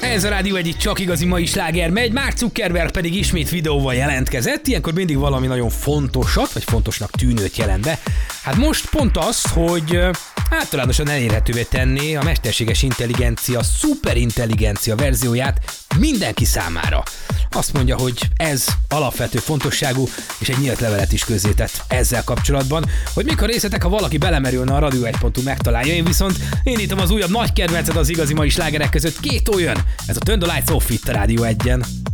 Ez a Rádió egyik csak igazi mai sláger megy, Mark Zuckerberg pedig ismét videóval jelentkezett, ilyenkor mindig valami nagyon fontosat, vagy fontosnak tűnőt jelent be. Hát most pont az, hogy általánosan elérhetővé tenni a mesterséges intelligencia, szuperintelligencia verzióját mindenki számára. Azt mondja, hogy ez alapvető fontosságú, és egy nyílt levelet is közzétett ezzel kapcsolatban, hogy mikor részletek, ha valaki belemerülne a radio1.hu megtalálja. Én viszont indítom az újabb nagy kedvencet az igazi mai slágerek között, két olyan. Ez a Turn the Lights Off itt a Rádió 1-en.